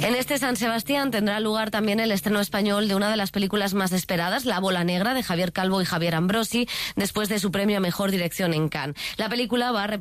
En este San Sebastián tendrá lugar también el estreno español de una de las películas más esperadas, La Bola Negra, de Javier Calvo y Javier Ambrosi, después de su premio a Mejor Dirección en Cannes. La película va a